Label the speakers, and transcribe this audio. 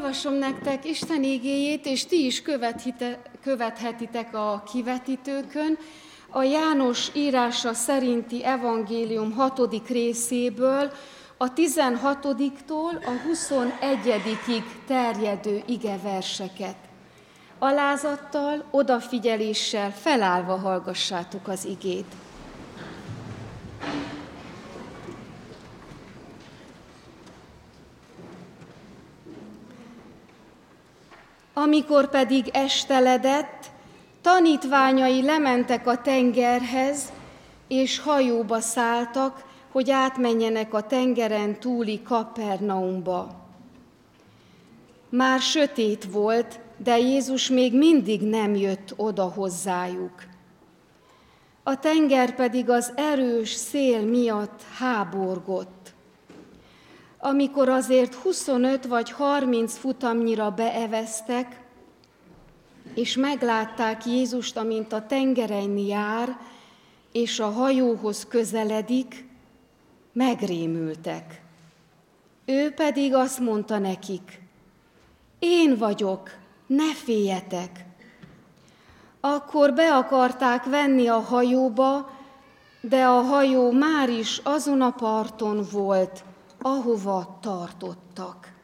Speaker 1: Olvasom nektek Isten igéjét, és ti is követhetitek a kivetítőkön, a János írása szerinti evangélium 6. részéből, a 16-tól a 21-ig terjedő igeverseket. Alázattal, odafigyeléssel, felállva hallgassátok az igét. Amikor pedig esteledett, tanítványai lementek a tengerhez, és hajóba szálltak, hogy átmenjenek a tengeren túli Kapernaumba. Már sötét volt, de Jézus még mindig nem jött oda hozzájuk. A tenger pedig az erős szél miatt háborgott. Amikor azért 25 vagy 30 futamnyira beeveztek, és meglátták Jézust, amint a tengeren jár, és a hajóhoz közeledik, megrémültek. Ő pedig azt mondta nekik: én vagyok, ne féljetek! Akkor be akarták venni a hajóba, de a hajó máris azon a parton volt, ahova tartottak.